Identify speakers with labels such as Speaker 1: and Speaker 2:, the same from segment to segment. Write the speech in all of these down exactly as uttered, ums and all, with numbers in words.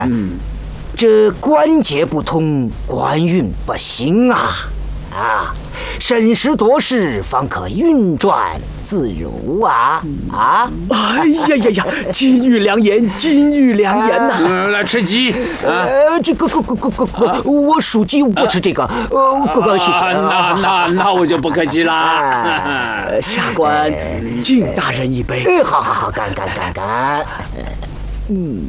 Speaker 1: 嗯，
Speaker 2: 这关节不通，官运不兴啊！啊，审时度势，方可运转自如啊！啊！
Speaker 1: 哎呀呀呀，金玉良言，金玉良言呐！
Speaker 3: 呃、来吃鸡啊！
Speaker 2: 呃，这个，个个个个个，我属鸡，不吃这个。呃，哥哥，谢谢。
Speaker 3: 那那那我就不客气
Speaker 1: 啦。下官敬大人一杯。
Speaker 2: 哎，好好好，干干干干。嗯。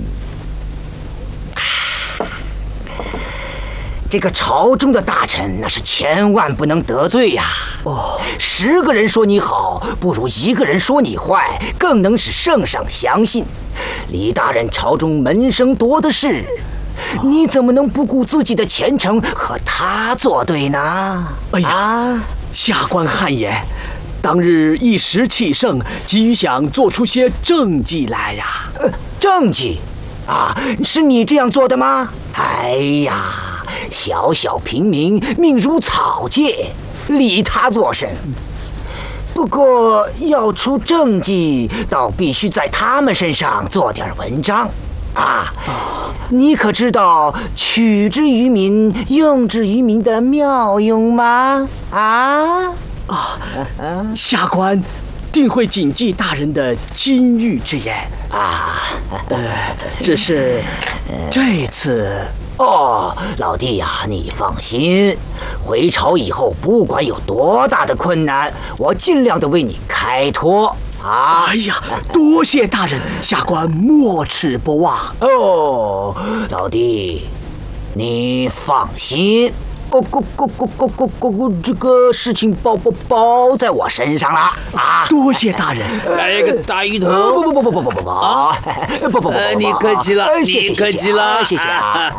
Speaker 2: 这个朝中的大臣，那是千万不能得罪呀！哦，十个人说你好，不如一个人说你坏，更能使圣上相信。李大人朝中门生多的是，你怎么能不顾自己的前程和他作对呢？
Speaker 1: 哎呀，啊、下官汗颜，当日一时气盛，急于想做出些政绩来呀。
Speaker 2: 呃，政绩？啊，是你这样做的吗？哎呀！小小平民命如草芥，理他做甚？不过要出政绩，倒必须在他们身上做点文章啊！你可知道取之于民，用之于民的妙用吗？啊
Speaker 1: 啊！下官定会谨记大人的金玉之言啊！呃，只是这次。
Speaker 2: 哦，老弟呀、啊，你放心，回朝以后，不管有多大的困难，我尽量的为你开脱啊！
Speaker 1: 哎呀，多谢大人，下官没齿不忘。
Speaker 2: 哦，老弟，你放心，哦，咕咕咕咕咕咕咕，这个事情包包包在我身上了啊！
Speaker 1: 多谢大人，
Speaker 3: 来一个大鱼头！
Speaker 2: 不不不不不不不不啊！不不不不，
Speaker 3: 你客气了，你客气了，
Speaker 2: 谢谢啊！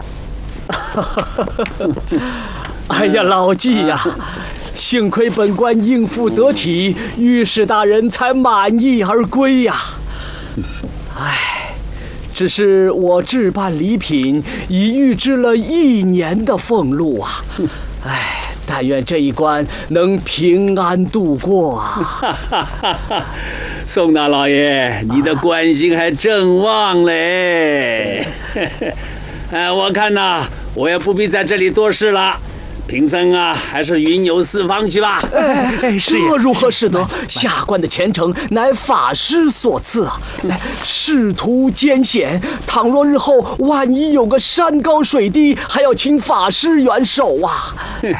Speaker 1: 哎呀，老纪呀、啊，幸亏本官应付得体，御史大人才满意而归呀、啊。哎，只是我置办礼品已预支了一年的俸禄啊。哎，但愿这一关能平安度过啊。
Speaker 3: 宋大老爷，你的官星还正旺嘞。哎，我看呐，我也不必在这里多事了。贫僧啊，还是云游四方去吧。
Speaker 1: 哎，这如何是得？下官的前程乃法师所赐啊！仕途艰险，倘若日后万一有个山高水低，还要请法师援手啊！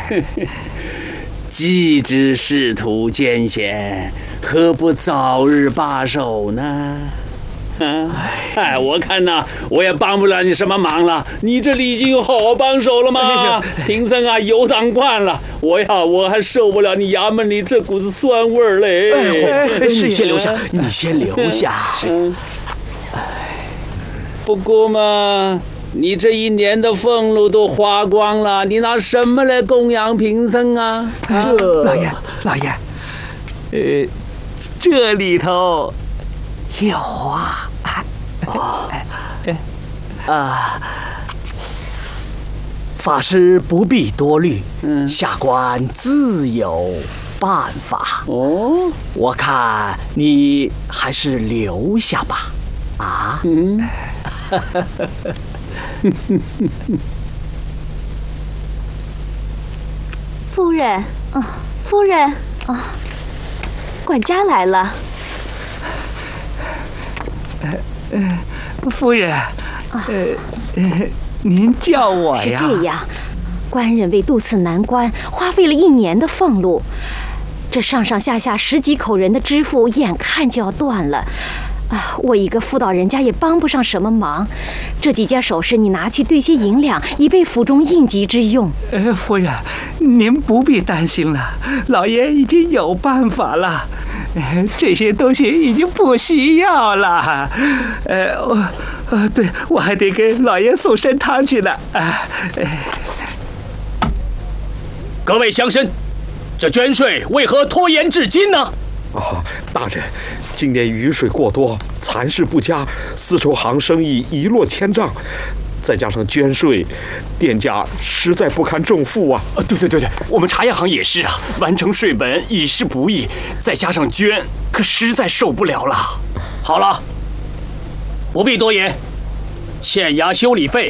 Speaker 3: 既知仕途艰险，何不早日罢手呢？啊，哎，我看呐，我也帮不了你什么忙了。你这里已经有好帮手了嘛。贫僧啊，游荡惯了，我呀，我还受不了你衙门里这股子酸味儿嘞。
Speaker 1: 哎，你先留下，你先留下。嗯，
Speaker 3: 不过嘛，你这一年的俸禄都花光了，你拿什么来供养贫僧啊？
Speaker 4: 这老爷，老爷，呃，这里头。有啊，
Speaker 1: 哦，啊，法师不必多虑，嗯，下官自有办法。哦，我看你还是留下吧。啊，嗯，
Speaker 5: 夫人，啊，夫人，啊，管家来了。
Speaker 4: 呃，夫人，呃，呃，您叫我呀？
Speaker 5: 是这样，官人为渡此难关，花费了一年的俸禄，这上上下下十几口人的支付，眼看就要断了。啊，我一个妇道人家也帮不上什么忙，这几件首饰你拿去兑些银两，以备府中应急之用。
Speaker 4: 呃，夫人，您不必担心了，老爷已经有办法了。呃，这些东西已经不需要了。呃，我，呃，对，我还得给老爷送参汤去呢。啊，呃，
Speaker 1: 各位乡绅，这捐税为何拖延至今呢？
Speaker 6: 哦，大人，今年雨水过多，蚕食不佳，丝绸行生意一落千丈。再加上捐税，店家实在不堪重负啊！
Speaker 7: 啊，对对对对，我们茶叶行也是啊，完成税本已是不易，再加上捐，可实在受不了了。
Speaker 1: 好了，不必多言，县衙修理费